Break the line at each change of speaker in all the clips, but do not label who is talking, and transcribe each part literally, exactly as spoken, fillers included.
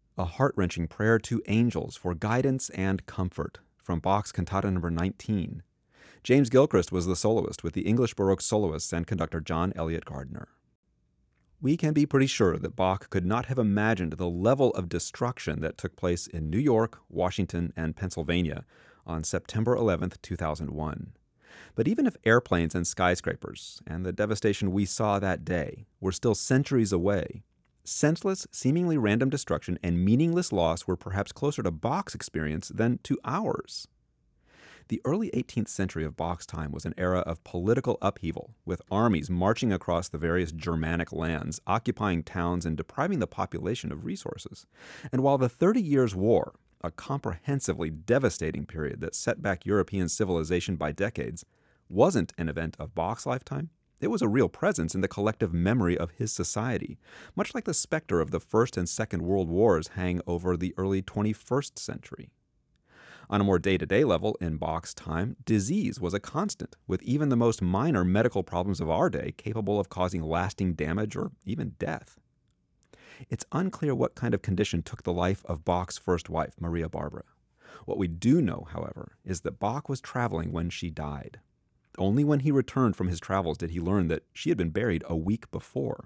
a heart-wrenching prayer to angels for guidance and comfort from Bach's Cantata number nineteen. James Gilchrist was the soloist with the English Baroque soloists and conductor John Eliot Gardiner. We can be pretty sure that Bach could not have imagined the level of destruction that took place in New York, Washington, and Pennsylvania on September eleventh, two thousand one. But even if airplanes and skyscrapers and the devastation we saw that day were still centuries away, senseless, seemingly random destruction and meaningless loss were perhaps closer to Bach's experience than to ours. The early eighteenth century of Bach's time was an era of political upheaval, with armies marching across the various Germanic lands, occupying towns and depriving the population of resources. And while the Thirty Years' War, a comprehensively devastating period that set back European civilization by decades, wasn't an event of Bach's lifetime, it was a real presence in the collective memory of his society, much like the specter of the First and Second World Wars hang over the early twenty-first century. On a more day-to-day level, in Bach's time, disease was a constant, with even the most minor medical problems of our day capable of causing lasting damage or even death. It's unclear what kind of condition took the life of Bach's first wife, Maria Barbara. What we do know, however, is that Bach was traveling when she died. Only when he returned from his travels did he learn that she had been buried a week before.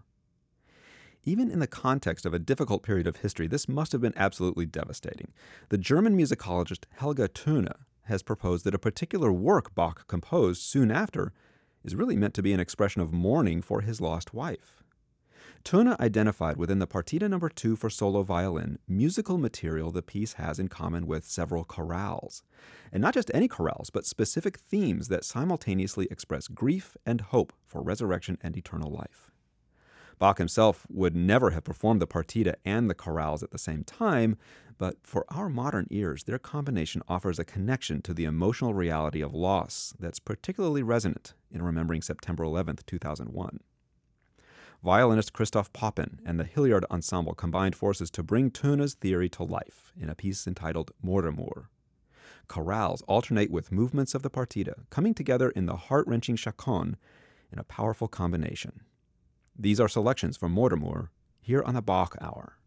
Even in the context of a difficult period of history, this must have been absolutely devastating. The German musicologist Helga Thune has proposed that a particular work Bach composed soon after is really meant to be an expression of mourning for his lost wife. Thune identified within the Partita number two for solo violin musical material the piece has in common with several chorales. And not just any chorales, but specific themes that simultaneously express grief and hope for resurrection and eternal life. Bach himself would never have performed the partita and the chorales at the same time, but for our modern ears, their combination offers a connection to the emotional reality of loss that's particularly resonant in remembering September eleventh, two thousand one. Violinist Christoph Poppen and the Hilliard Ensemble combined forces to bring Thune's theory to life in a piece entitled Mordemur. Chorales alternate with movements of the partita, coming together in the heart-wrenching chaconne in a powerful combination. These are selections from Mordemur, here on the Bach Hour.